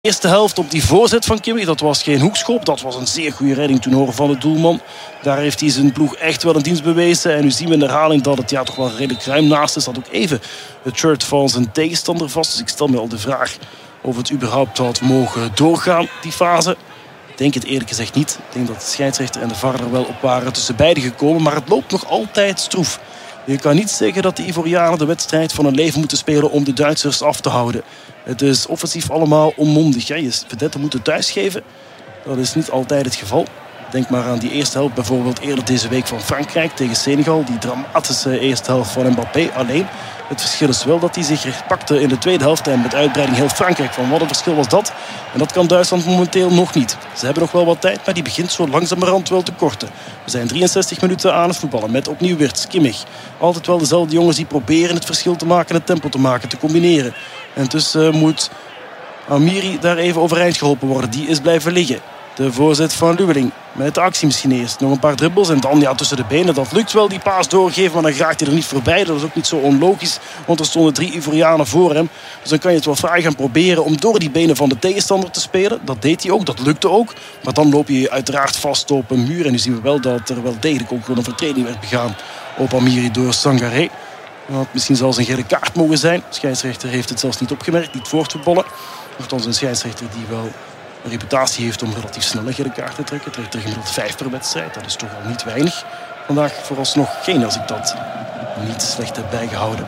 Eerste helft op die voorzet van Kimmich. Dat was geen hoekschop. Dat was een zeer goede redding toen horen van de doelman. Daar heeft hij zijn ploeg echt wel een dienst bewezen. En nu zien we in de herhaling dat het toch wel redelijk ruim naast is. Dat ook even het shirt van zijn tegenstander vast. Dus ik stel me al de vraag of het überhaupt had mogen doorgaan, die fase. Ik denk het eerlijk gezegd niet. Ik denk dat de scheidsrechter en de VAR er wel op waren tussen beiden gekomen. Maar het loopt nog altijd stroef. Je kan niet zeggen dat de Ivorianen de wedstrijd van hun leven moeten spelen om de Duitsers af te houden. Het is offensief allemaal onmondig. Je vedetten moeten thuisgeven. Dat is niet altijd het geval. Denk maar aan die eerste helft bijvoorbeeld eerder deze week van Frankrijk tegen Senegal. Die dramatische eerste helft van Mbappé alleen. Het verschil is wel dat hij zich pakte in de tweede helft. En met uitbreiding heel Frankrijk. Van wat een verschil was dat. En dat kan Duitsland momenteel nog niet. Ze hebben nog wel wat tijd, maar die begint zo langzamerhand wel te korten. We zijn 63 minuten aan het voetballen. Met opnieuw Wirtz, Kimmich. Altijd wel dezelfde jongens die proberen het verschil te maken. Het tempo te maken, te combineren. En tussen moet Amiri daar even overeind geholpen worden. Die is blijven liggen. De voorzet van Luweling. Met de actie misschien eerst. Nog een paar dribbels en dan tussen de benen. Dat lukt wel, die paas doorgeven, maar dan raakt hij er niet voorbij. Dat is ook niet zo onlogisch, want er stonden 3 Ivorianen voor hem. Dus dan kan je het wel fraai gaan proberen om door die benen van de tegenstander te spelen. Dat deed hij ook, dat lukte ook. Maar dan loop je uiteraard vast op een muur. En nu zien we wel dat er wel degelijk ook gewoon een overtreding werd begaan op Amiri door Sangaré. Dat had misschien zelfs een gele kaart mogen zijn. De scheidsrechter heeft het zelfs niet opgemerkt, niet voortvoetballen. Nochtans een scheidsrechter die wel een reputatie heeft om relatief snel een gele kaart te trekken. Trekt er gemiddeld 5 per wedstrijd. Dat is toch al niet weinig. Vandaag vooralsnog geen, als ik dat niet slecht heb bijgehouden.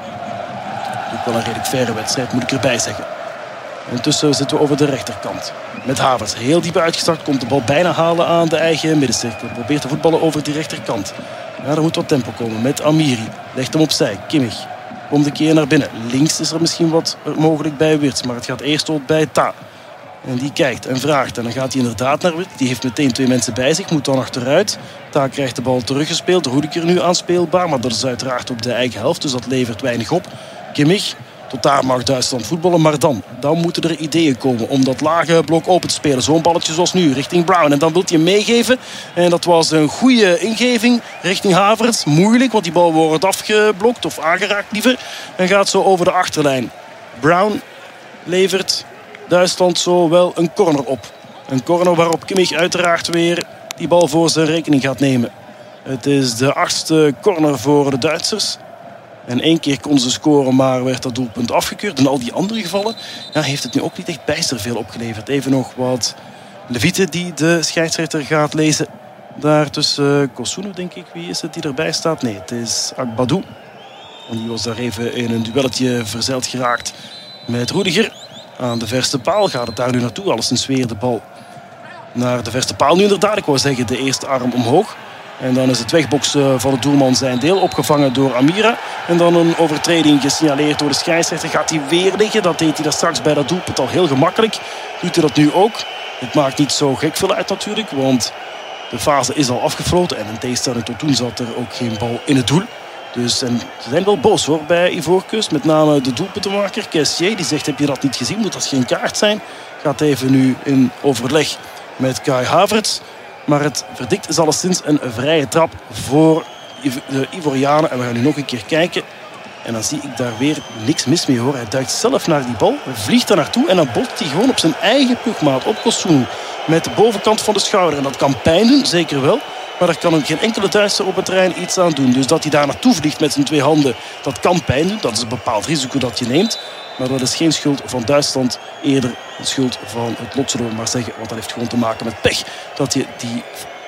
Ook wel een redelijk faire wedstrijd, moet ik erbij zeggen. Intussen zitten we over de rechterkant. Met Havertz heel diep uitgestart. Komt de bal bijna halen aan de eigen middencirkel. Probeert te voetballen over die rechterkant. Ja, er moet wat tempo komen met Amiri. Legt hem opzij. Kimmich komt een keer naar binnen. Links is er misschien wat mogelijk bij Wirtz. Maar het gaat eerst op bij Ta. En die kijkt en vraagt. En dan gaat hij inderdaad naar Wirtz. Die heeft meteen 2 mensen bij zich. Moet dan achteruit. Ta krijgt de bal teruggespeeld. Rudiger nu aanspeelbaar. Maar dat is uiteraard op de eigen helft. Dus dat levert weinig op. Kimmich. Tot daar mag Duitsland voetballen. Maar dan moeten er ideeën komen om dat lage blok open te spelen. Zo'n balletje zoals nu richting Brown. En dan wil hij hem meegeven. En dat was een goede ingeving richting Havertz. Moeilijk, want die bal wordt afgeblokt. Of aangeraakt liever. En gaat zo over de achterlijn. Brown levert Duitsland zo wel een corner op. Een corner waarop Kimmich uiteraard weer die bal voor zijn rekening gaat nemen. Het is de 8e corner voor de Duitsers. En 1 keer kon ze scoren, maar werd dat doelpunt afgekeurd. In al die andere gevallen heeft het nu ook niet echt bijster veel opgeleverd. Even nog wat levieten die de scheidsrechter gaat lezen. Daar tussen Kosuno, denk ik. Wie is het die erbij staat? Nee, het is Akbadou. En die was daar even in een duelletje verzeild geraakt met Rudiger. Aan de verste paal gaat het daar nu naartoe. Alleszins weer de bal naar de verste paal. Nu inderdaad, ik wou zeggen, de eerste arm omhoog. En dan is het wegboksen van de doelman zijn deel. Opgevangen door Amira. En dan een overtreding gesignaleerd door de scheidsrechter. Gaat hij weer liggen. Dat deed hij daar straks bij dat doelpunt al heel gemakkelijk. Doet hij dat nu ook. Het maakt niet zo gek veel uit natuurlijk. Want de fase is al afgefloten. En in tegenstelling tot toen zat er ook geen bal in het doel. Dus en ze zijn wel boos hoor bij Ivoorkust. Met name de doelpuntenmaker Kessier. Die zegt, heb je dat niet gezien? Moet dat geen kaart zijn? Gaat even nu in overleg met Kai Havertz. Maar het verdict is alleszins een vrije trap voor de Ivorianen. En we gaan nu nog een keer kijken. En dan zie ik daar weer niks mis mee hoor. Hij duikt zelf naar die bal. Vliegt daar naartoe. En dan botst hij gewoon op zijn eigen ploegmaat. Op Kosoen. Met de bovenkant van de schouder. En dat kan pijn doen, zeker wel. Maar er kan ook geen enkele Duitser op het terrein iets aan doen. Dus dat hij daar naartoe vliegt met zijn 2 handen. Dat kan pijn doen. Dat is een bepaald risico dat je neemt. Maar dat is geen schuld van Duitsland. Eerder de schuld van het lot, zullen we maar zeggen. Want dat heeft gewoon te maken met pech. Dat je die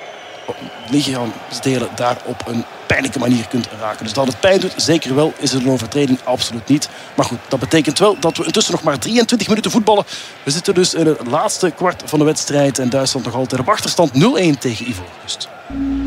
lichaamsdelen daar op een pijnlijke manier kunt raken. Dus dat het pijn doet, zeker wel. Is het een overtreding? Absoluut niet. Maar goed, dat betekent wel dat we intussen nog maar 23 minuten voetballen. We zitten dus in het laatste kwart van de wedstrijd. En Duitsland nog altijd op achterstand 0-1 tegen Ivoorkust.